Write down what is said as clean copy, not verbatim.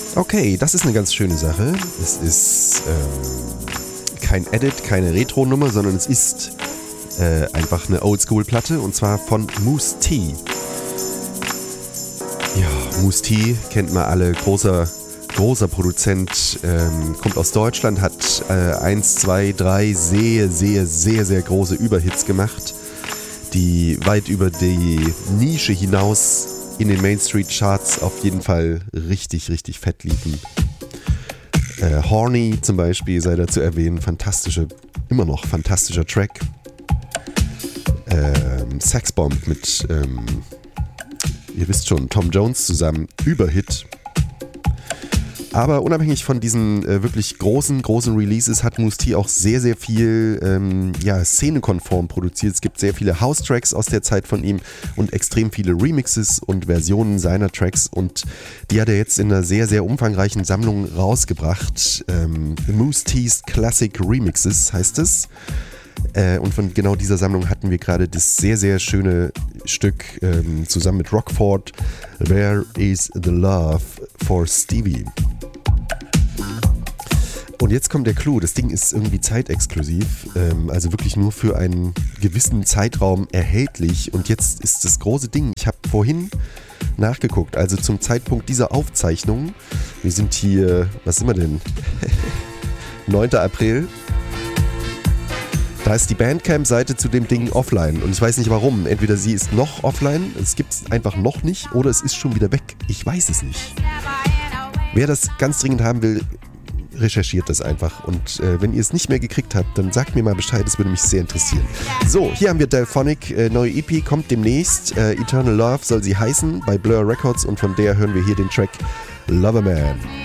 Okay, das ist eine ganz schöne Sache. Es ist kein Edit, keine Retro-Nummer, sondern es ist einfach eine Oldschool-Platte und zwar von Mousse T. Ja, Mousse T kennt man alle, großer Produzent, kommt aus Deutschland, hat 1, 2, 3 sehr große Überhits gemacht, die weit über die Nische hinaus in den Mainstream-Charts auf jeden Fall richtig fett liefen. Horny zum Beispiel sei da zu erwähnen, immer noch fantastischer Track. Sexbomb mit, ihr wisst schon, Tom Jones zusammen, Überhit. Aber unabhängig von diesen wirklich großen Releases hat Mousse T auch sehr viel szenekonform produziert. Es gibt sehr viele House-Tracks aus der Zeit von ihm und extrem viele Remixes und Versionen seiner Tracks und die hat er jetzt in einer sehr umfangreichen Sammlung rausgebracht. Mousse T's Classic Remixes heißt es. Und von genau dieser Sammlung hatten wir gerade das sehr schöne Stück zusammen mit Rockford, Where is the Love for Stevie? Und jetzt kommt der Clou, das Ding ist irgendwie zeitexklusiv, also wirklich nur für einen gewissen Zeitraum erhältlich und jetzt ist das große Ding, ich habe vorhin nachgeguckt, also zum Zeitpunkt dieser Aufzeichnung, wir sind hier, was sind wir denn, 9. April, da ist die Bandcamp-Seite zu dem Ding offline und ich weiß nicht warum. Entweder sie ist noch offline, es gibt es einfach noch nicht oder es ist schon wieder weg. Ich weiß es nicht. Wer das ganz dringend haben will, recherchiert das einfach und wenn ihr es nicht mehr gekriegt habt, dann sagt mir mal Bescheid, das würde mich sehr interessieren. So, hier haben wir Delphonic, neue EP kommt demnächst, Eternal Love soll sie heißen, bei Blur Records und von der hören wir hier den Track Loverman.